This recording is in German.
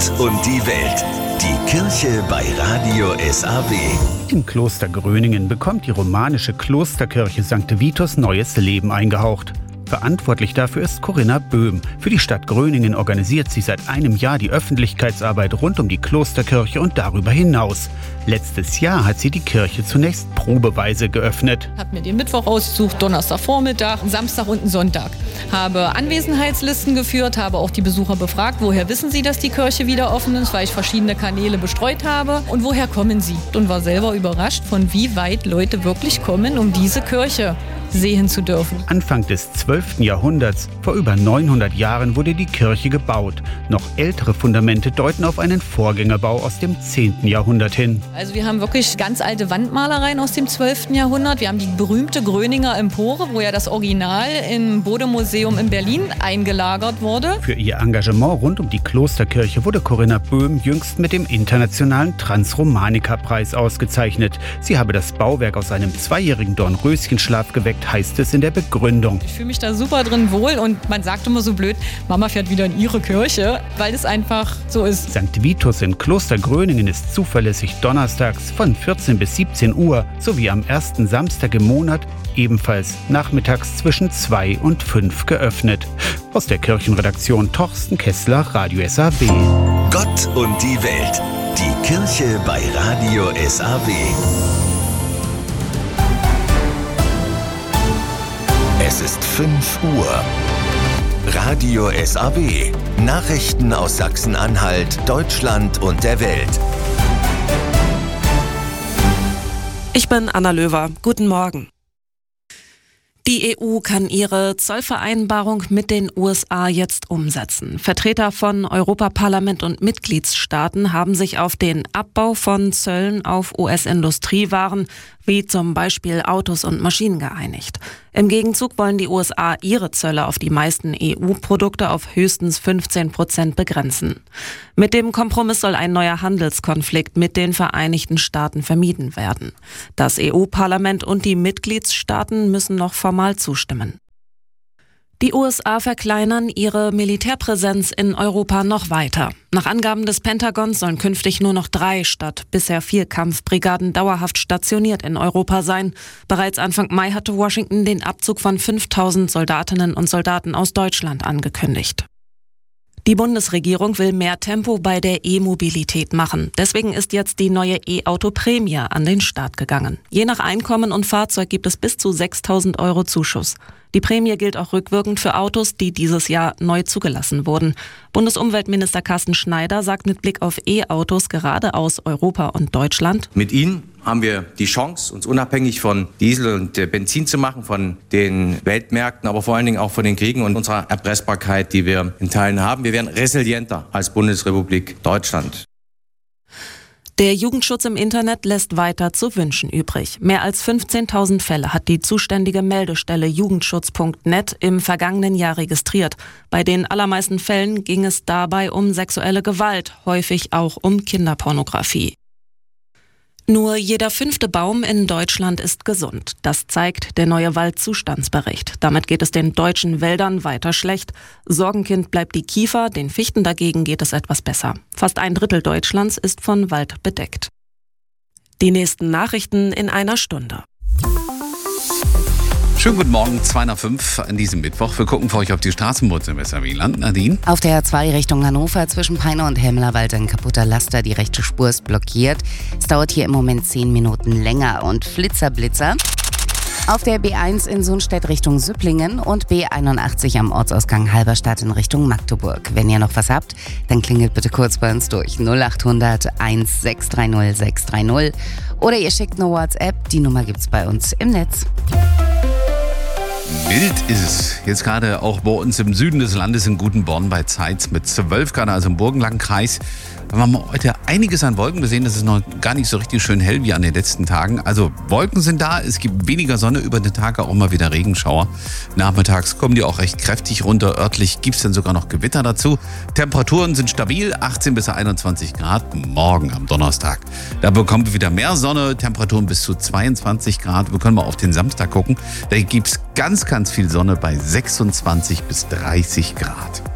Gott und die Welt. Die Kirche bei Radio SAW. Im Kloster Gröningen bekommt die romanische Klosterkirche St. Vitus neues Leben eingehaucht. Verantwortlich dafür ist Corinna Böhm. Für die Stadt Gröningen organisiert sie seit einem Jahr die Öffentlichkeitsarbeit rund um die Klosterkirche und darüber hinaus. Letztes Jahr hat sie die Kirche zunächst probeweise geöffnet. Ich habe mir den Mittwoch ausgesucht, Donnerstagvormittag, Samstag und einen Sonntag. Habe Anwesenheitslisten geführt, habe auch die Besucher befragt, woher wissen sie, dass die Kirche wieder offen ist, weil ich verschiedene Kanäle bestreut habe. Und woher kommen sie? Und war selber überrascht, von wie weit Leute wirklich kommen, um diese Kirche sehen zu dürfen. Anfang des 12. Jahrhunderts, vor über 900 Jahren, wurde die Kirche gebaut. Noch ältere Fundamente deuten auf einen Vorgängerbau aus dem 10. Jahrhundert hin. Also wir haben wirklich ganz alte Wandmalereien aus dem 12. Jahrhundert. Wir haben die berühmte Gröninger Empore, wo ja das Original im Bode-Museum in Berlin eingelagert wurde. Für ihr Engagement rund um die Klosterkirche wurde Corinna Böhm jüngst mit dem Internationalen Transromanica-Preis ausgezeichnet. Sie habe das Bauwerk aus einem 2-jährigen Dornröschenschlaf geweckt, heißt es in der Begründung. Ich fühle mich da super drin wohl und man sagt immer so blöd, Mama fährt wieder in ihre Kirche, weil es einfach so ist. St. Vitus in Kloster Gröningen ist zuverlässig donnerstags von 14 bis 17 Uhr sowie am ersten Samstag im Monat ebenfalls nachmittags zwischen 2 und 5 geöffnet. Aus der Kirchenredaktion Torsten Kessler, Radio SAW. Gott und die Welt. Die Kirche bei Radio SAW. Es ist 5 Uhr. Radio SAW. Nachrichten aus Sachsen-Anhalt, Deutschland und der Welt. Ich bin Anna Löwer. Guten Morgen. Die EU kann ihre Zollvereinbarung mit den USA jetzt umsetzen. Vertreter von Europaparlament und Mitgliedstaaten haben sich auf den Abbau von Zöllen auf US-Industriewaren wie zum Beispiel Autos und Maschinen geeinigt. Im Gegenzug wollen die USA ihre Zölle auf die meisten EU-Produkte auf höchstens 15% begrenzen. Mit dem Kompromiss soll ein neuer Handelskonflikt mit den Vereinigten Staaten vermieden werden. Das EU-Parlament und die Mitgliedstaaten müssen noch formal zustimmen. Die USA verkleinern ihre Militärpräsenz in Europa noch weiter. Nach Angaben des Pentagons sollen künftig nur noch 3 statt bisher 4 Kampfbrigaden dauerhaft stationiert in Europa sein. Bereits Anfang Mai hatte Washington den Abzug von 5.000 Soldatinnen und Soldaten aus Deutschland angekündigt. Die Bundesregierung will mehr Tempo bei der E-Mobilität machen. Deswegen ist jetzt die neue E-Auto-Prämie an den Start gegangen. Je nach Einkommen und Fahrzeug gibt es bis zu 6.000 € Zuschuss. Die Prämie gilt auch rückwirkend für Autos, die dieses Jahr neu zugelassen wurden. Bundesumweltminister Carsten Schneider sagt mit Blick auf E-Autos gerade aus Europa und Deutschland: Mit ihnen haben wir die Chance, uns unabhängig von Diesel und Benzin zu machen, von den Weltmärkten, aber vor allen Dingen auch von den Kriegen und unserer Erpressbarkeit, die wir in Teilen haben. Wir werden resilienter als Bundesrepublik Deutschland. Der Jugendschutz im Internet lässt weiter zu wünschen übrig. Mehr als 15.000 Fälle hat die zuständige Meldestelle jugendschutz.net im vergangenen Jahr registriert. Bei den allermeisten Fällen ging es dabei um sexuelle Gewalt, häufig auch um Kinderpornografie. Nur jeder 5. Baum in Deutschland ist gesund. Das zeigt der neue Waldzustandsbericht. Damit geht es den deutschen Wäldern weiter schlecht. Sorgenkind bleibt die Kiefer, den Fichten dagegen geht es etwas besser. Fast 1/3 Deutschlands ist von Wald bedeckt. Die nächsten Nachrichten in einer Stunde. Schönen guten Morgen, 2:05 an diesem Mittwoch. Wir gucken für euch auf die Straßenbahn im Westerwieland. Nadine? Auf der A2 Richtung Hannover zwischen Peine und Hemlerwald ein kaputter Laster. Die rechte Spur ist blockiert. Es dauert hier im Moment 10 Minuten länger. Und Flitzer. Auf der B1 in Sundstedt Richtung Süpplingen und B81 am Ortsausgang Halberstadt in Richtung Magdeburg. Wenn ihr noch was habt, dann klingelt bitte kurz bei uns durch 0800 1630 630 oder ihr schickt eine WhatsApp. Die Nummer gibt's bei uns im Netz. Mild ist es. Jetzt gerade auch bei uns im Süden des Landes in Gutenborn bei Zeitz mit 12 Grad, also im Burgenlandkreis. Da haben wir heute einiges an Wolken. Wir sehen, es ist noch gar nicht so richtig schön hell wie an den letzten Tagen. Also Wolken sind da, es gibt weniger Sonne, über den Tag auch mal wieder Regenschauer. Nachmittags kommen die auch recht kräftig runter. Örtlich gibt es dann sogar noch Gewitter dazu. Temperaturen sind stabil, 18 bis 21 Grad morgen am Donnerstag. Da bekommen wir wieder mehr Sonne, Temperaturen bis zu 22 Grad. Wir können mal auf den Samstag gucken. Da gibt es ganz viel Sonne bei 26 bis 30 Grad.